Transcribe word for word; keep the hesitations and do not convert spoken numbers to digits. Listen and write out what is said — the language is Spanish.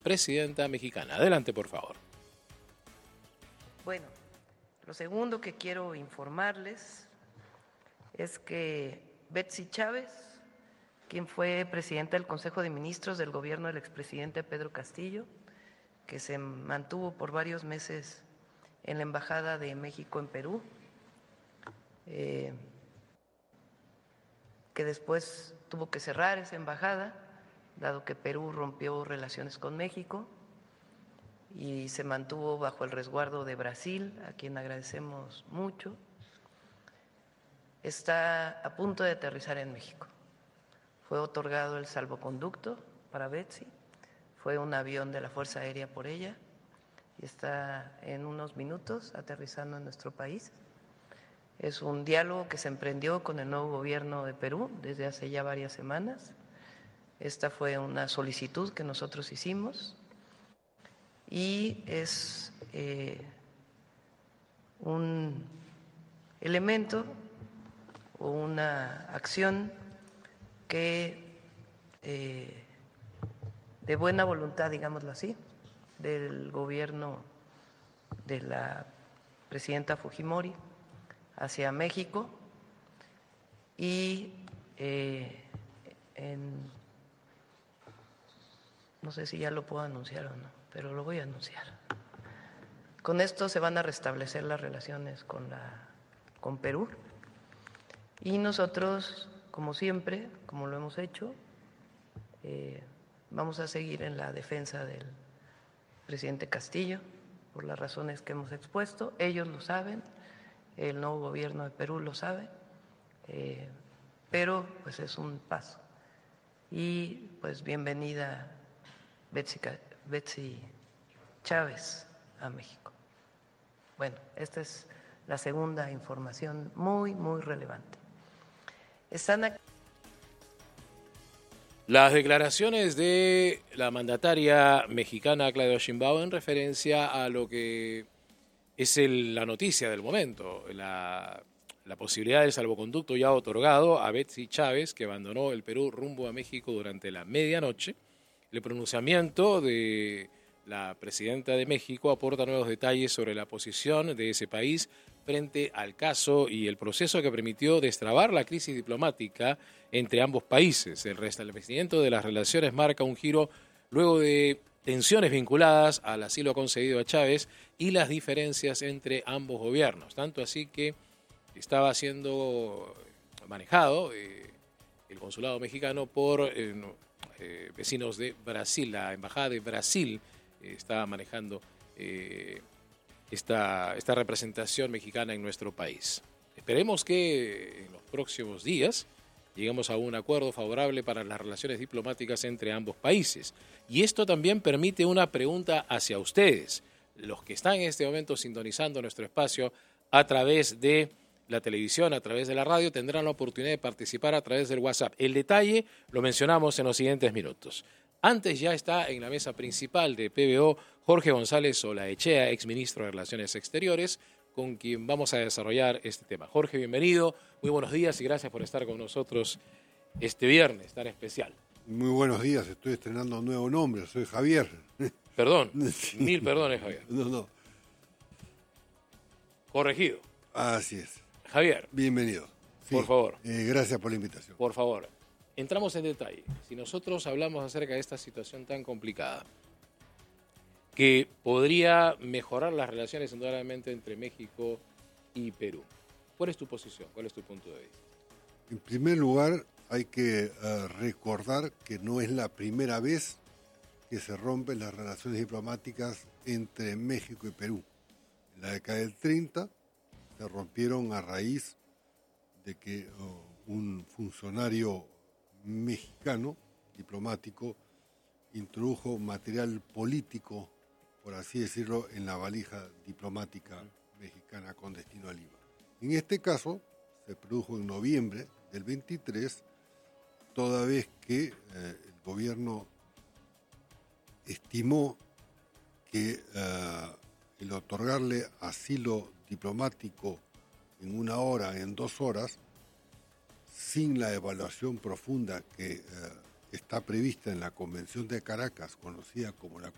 presidenta mexicana. Adelante, por favor. Bueno, lo segundo que quiero informarles es que Betsy Chávez, quien fue presidenta del Consejo de Ministros del gobierno del expresidente Pedro Castillo, que se mantuvo por varios meses en la Embajada de México en Perú, eh, que después tuvo que cerrar esa embajada, dado que Perú rompió relaciones con México y se mantuvo bajo el resguardo de Brasil, a quien agradecemos mucho. Está a punto de aterrizar en México. Fue otorgado el salvoconducto para Betsy, fue un avión de la Fuerza Aérea por ella y está en unos minutos aterrizando en nuestro país. Es un diálogo que se emprendió con el nuevo gobierno de Perú desde hace ya varias semanas. Esta fue una solicitud que nosotros hicimos y es eh, un elemento o una acción que eh, de buena voluntad, digámoslo así, del gobierno de la presidenta Fujimori hacia México y eh, en, no sé si ya lo puedo anunciar o no, pero lo voy a anunciar. Con esto se van a restablecer las relaciones con, la, con Perú y nosotros, como siempre, como lo hemos hecho, eh, vamos a seguir en la defensa del presidente Castillo por las razones que hemos expuesto. Ellos lo saben, el nuevo gobierno de Perú lo sabe, eh, pero pues es un paso. Y pues bienvenida Betsy, Betsy Chávez a México. Bueno, esta es la segunda información muy, muy relevante. Están aquí Las declaraciones de la mandataria mexicana Claudia Sheinbaum en referencia a lo que es el, la noticia del momento, la, la posibilidad del salvoconducto ya otorgado a Betsy Chávez, que abandonó el Perú rumbo a México durante la medianoche. El pronunciamiento de la presidenta de México aporta nuevos detalles sobre la posición de ese país frente al caso y el proceso que permitió destrabar la crisis diplomática entre ambos países. El restablecimiento de las relaciones marca un giro luego de tensiones vinculadas al asilo concedido a Chávez y las diferencias entre ambos gobiernos. Tanto así que estaba siendo manejado eh, el consulado mexicano por eh, eh, vecinos de Brasil. La embajada de Brasil eh, estaba manejando eh, esta, esta representación mexicana en nuestro país. Esperemos que en los próximos días lleguemos a un acuerdo favorable para las relaciones diplomáticas entre ambos países. Y esto también permite una pregunta hacia ustedes, los que están en este momento sintonizando nuestro espacio a través de la televisión, a través de la radio, tendrán la oportunidad de participar a través del WhatsApp. El detalle lo mencionamos en los siguientes minutos. Antes ya está en la mesa principal de P B O Jorge González Olaechea, exministro de Relaciones Exteriores, con quien vamos a desarrollar este tema. Jorge, bienvenido, muy buenos días y gracias por estar con nosotros este viernes tan especial. Muy buenos días, estoy estrenando un nuevo nombre, soy Javier. Perdón, Sí. mil perdones, Javier. No, no. Corregido. Así es. Javier, bienvenido. Sí. Por favor. Eh, gracias por la invitación. Por favor, entramos en detalle. Si nosotros hablamos acerca de esta situación tan complicada, que podría mejorar las relaciones indudablemente entre México y Perú, ¿cuál es tu posición? ¿Cuál es tu punto de vista? En primer lugar, hay que uh, recordar que no es la primera vez que se rompen las relaciones diplomáticas entre México y Perú. En la década del treinta se rompieron a raíz de que uh, un funcionario mexicano, diplomático, introdujo material político, por así decirlo, en la valija diplomática mexicana con destino a Lima. En este caso, se produjo en noviembre del veintitrés, toda vez que eh, el gobierno estimó que eh, el otorgarle asilo diplomático en una hora, en dos horas, sin la evaluación profunda que eh, está prevista en la Convención de Caracas, conocida como la